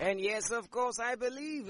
And yes, of course, I believe.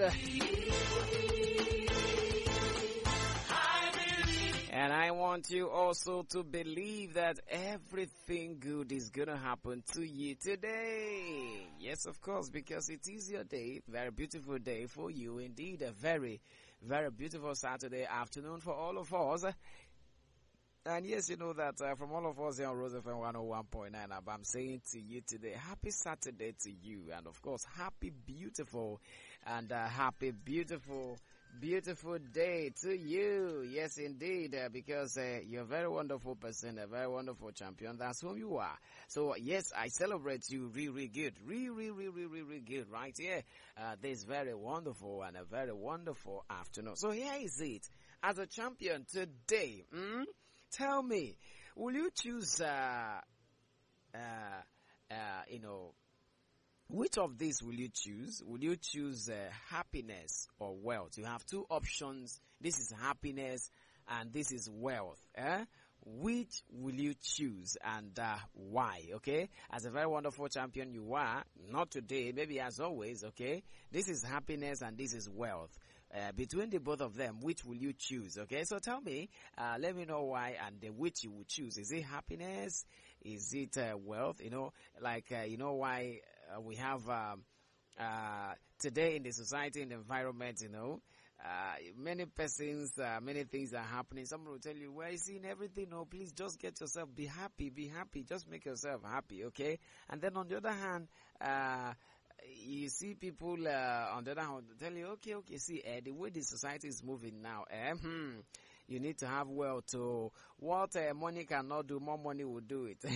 And I want you also to believe that everything good is going to happen to you today. Yes, of course, because it is your day. Very beautiful day for you. Indeed, a very, very beautiful Saturday afternoon for all of us. And yes, you know that from all of us here on Rose FM 101.9, I'm saying to you today, happy Saturday to you. And of course, happy, beautiful, and happy, beautiful day to you. Yes, indeed, because you're a very wonderful person, a very wonderful champion. That's who you are. So, yes, I celebrate you really good. Really good right here. This very wonderful and a very wonderful afternoon. So, here is it. As a champion today, tell me, will you choose, which of these will you choose? Will you choose happiness or wealth? You have two options. This is happiness and this is wealth. Which will you choose and why? Okay, as a very wonderful champion you are, not today, maybe as always. Okay, this is happiness and this is wealth. Between the both of them, which will you choose? Okay, so tell me, let me know why and which you would choose. Is it happiness? Is it wealth? You know, like you know why we have today in the society, in the environment, you know, many persons, many things are happening. Someone will tell you, well, you see in everything, no, please just get yourself, be happy, just make yourself happy, okay? And then on the other hand, you see people on the other hand tell you, okay, see, the way the society is moving now, you need to have wealth to what money cannot do, more money will do it.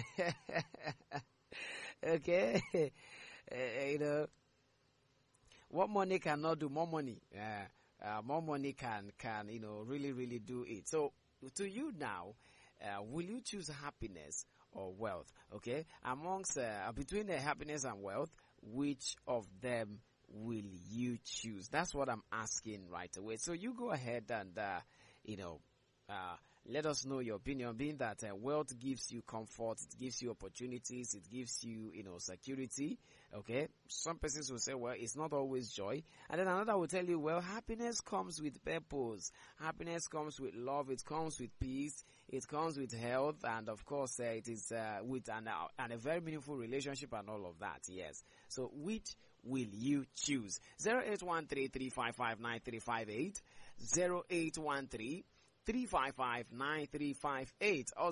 Okay, you know, what money cannot do, more money can you know really do it. So to you now, will you choose happiness or wealth? Okay, amongst between happiness and wealth, which of them will you choose? That's what I'm asking right away. So you go ahead and you know, let us know your opinion, being that wealth gives you comfort, it gives you opportunities, it gives you, you know, security. Okay, some persons will say, well, it's not always joy, and then another will tell you, well, happiness comes with purpose, happiness comes with love, it comes with peace, it comes with health, and of course it is with and a very meaningful relationship and all of that. Yes, so which will you choose? 0813-355-9358, 0813-355-9358 or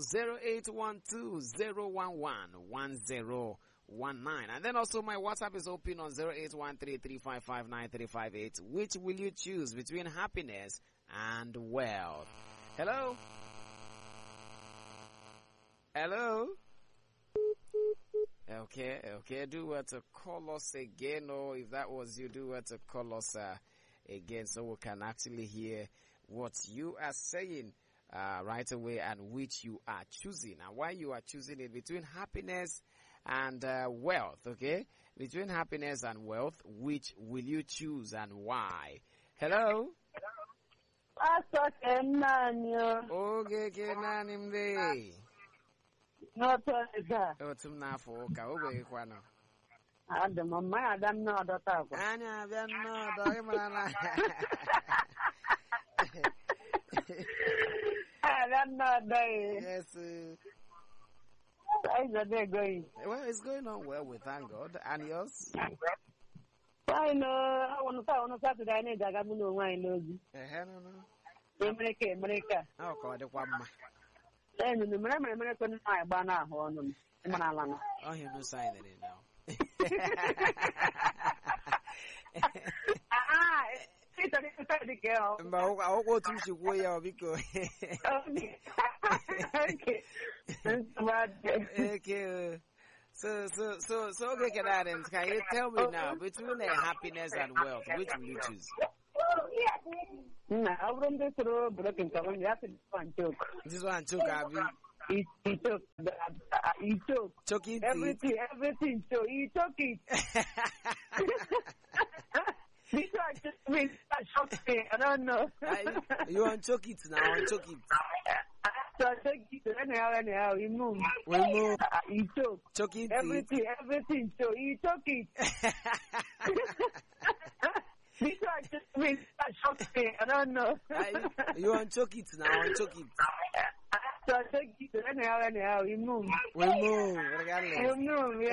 0812-011-1019. And then also my WhatsApp is open on 0813-355-9358. Which will you choose between happiness and wealth? Hello? Okay, do what to call us again, or if that was you, do what to call us again, so we can actually hear what you are saying right away and which you are choosing and why you are choosing it between happiness and wealth. Okay, between happiness and wealth, which will you choose and why? Hello. Okay, Kenanimde. no toilet. Oh, tumnafo ka owe kwano. Adam, Adam, no, daughter. Anya, then no, Doimana. Adam, no, day. Yes. How's the day going? Well, it's going on well, we thank God. And yours? I know. I want to Saturday. I need to go to wine. No. America. Oh, God, the one. Then the American banana on Manalana. Oh, you know, sign it now. Girl. I'll go to the way I'll be going. Okay. So, okay, can you tell me now, between happiness and wealth, which will you choose? I wouldn't throw broken cover. That's one joke. This one took, Abby. He took. Choking everything. So he took it. He tried to make that shock. I don't know. You want choke it now? Choke it. So I take it anyhow. We move. He took. Choking everything. So he took it. mean, something. I don't know. You want choke it now? Choke it. So I take it anyhow. We move. We move. Regardless. We move.